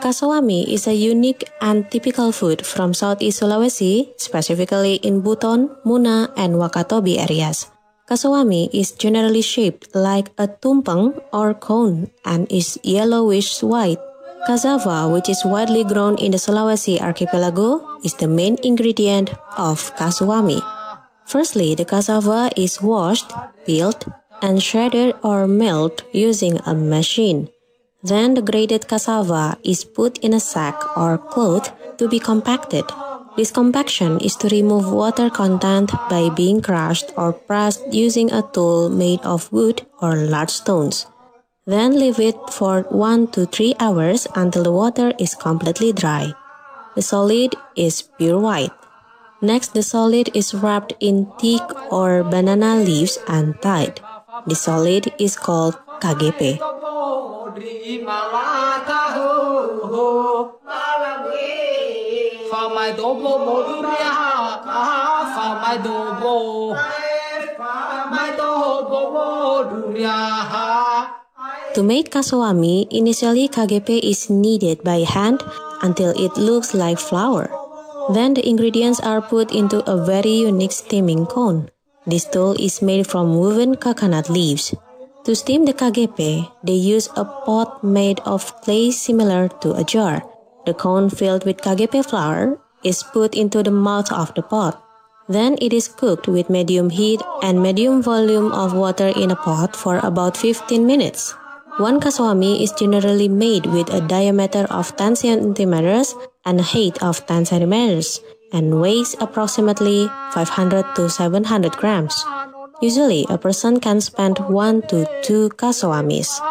Kasawami is a unique and typical food from Southeast Sulawesi, specifically in Buton, Muna, and Wakatobi areas. Kasawami is generally shaped like a tumpeng or cone and is yellowish-white. Cassava, which is widely grown in the Sulawesi archipelago, is the main ingredient of kasawami. Firstly, the cassava is washed, peeled, and shredded or milled using a machine. Then the grated cassava is put in a sack or cloth to be compacted. This compaction is to remove water content by being crushed or pressed using a tool made of wood or large stones. Then leave it for 1 to 3 hours until the water is completely dry. The solid is pure white. Next, the solid is wrapped in teak or banana leaves and tied. The solid is called KGP. To make kasawami, initially KGP is kneaded by hand until it looks like flour. Then the ingredients are put into a very unique steaming cone. This tool is made from woven coconut leaves. To steam the KGP, they use a pot made of clay similar to a jar. The cone filled with KGP flour is put into the mouth of the pot. Then it is cooked with medium heat and medium volume of water in a pot for about 15 minutes. One kasawami is generally made with a diameter of 10 centimeters and a height of 10 centimeters and weighs approximately 500 to 700 grams. Usually, a person can spend 1 to 2 kasawamis.